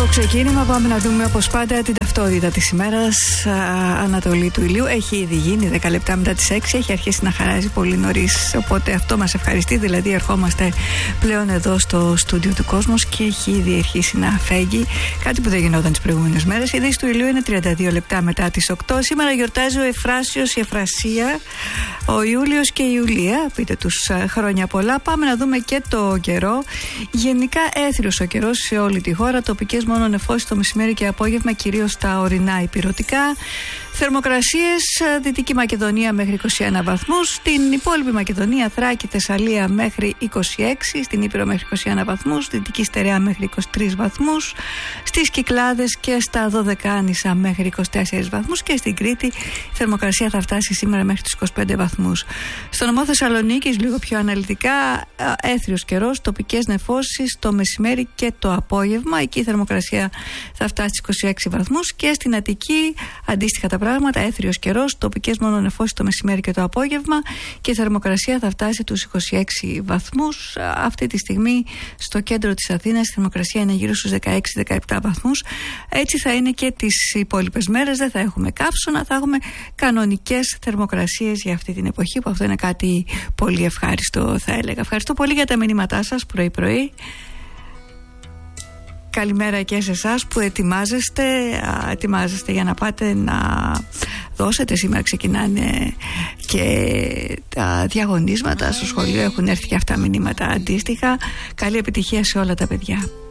Ξεκίνημα, πάμε να δούμε όπως πάντα την ταυτότητα της ημέρας. Ανατολή του ηλίου έχει ήδη γίνει 10 λεπτά μετά τις 6, έχει αρχίσει να χαράζει πολύ νωρίς, οπότε αυτό μας ευχαριστεί, δηλαδή ερχόμαστε πλέον εδώ στο στούντιο του Κόσμος και έχει ήδη αρχίσει να φέγγει, κάτι που δεν γινόταν τις προηγούμενες μέρες. Η δύση του ηλίου είναι 32 λεπτά μετά τις 8. Σήμερα γιορτάζει ο Εφράσιος, η Εφρασία, ο Ιούλιος και η Ιουλία. Πείτε τους χρόνια πολλά. Πάμε να δούμε και το καιρό. Γενικά έθριος ο καιρός σε όλη τη χώρα, τοπικές μόνο νεφώσεις το μεσημέρι και απόγευμα, κυρίως στα ορεινά ηπειρωτικά. Θερμοκρασίες, Δυτική Μακεδονία μέχρι 21 βαθμούς, στην υπόλοιπη Μακεδονία, Θράκη, Θεσσαλία μέχρι 26, στην Ήπειρο μέχρι 21 βαθμούς, Δυτική Στερεά μέχρι 23 βαθμούς, στις Κυκλάδες και στα Δωδεκάνησα μέχρι 24 βαθμούς και στην Κρήτη η θερμοκρασία θα φτάσει σήμερα μέχρι τους 25 βαθμούς. Στο νομό Θεσσαλονίκης, λίγο πιο αναλυτικά, έθριος καιρός, τοπικές νεφώσεις το μεσημέρι και το απόγευμα, εκεί η θερμοκρασία θα φτάσει στους 26 βαθμούς και στην Αττική αντίστοιχα τα πράγματα, έθριος καιρός, τοπικές μόνο νεφώσεις το μεσημέρι και το απόγευμα και η θερμοκρασία θα φτάσει τους 26 βαθμούς. Αυτή τη στιγμή στο κέντρο της Αθήνας η θερμοκρασία είναι γύρω στους 16-17 βαθμούς. Έτσι θα είναι και τις υπόλοιπες μέρες, δεν θα έχουμε καύσωνα, θα έχουμε κανονικές θερμοκρασίες για αυτή την εποχή, που αυτό είναι κάτι πολύ ευχάριστο, θα έλεγα. Ευχαριστώ πολύ για τα μηνύματά σας πρωί-πρωί. Καλημέρα και σε εσάς που ετοιμάζεστε για να πάτε να δώσετε. Σήμερα ξεκινάνε και τα διαγωνίσματα στο σχολείο, έχουν έρθει και αυτά μηνύματα αντίστοιχα. Καλή επιτυχία σε όλα τα παιδιά.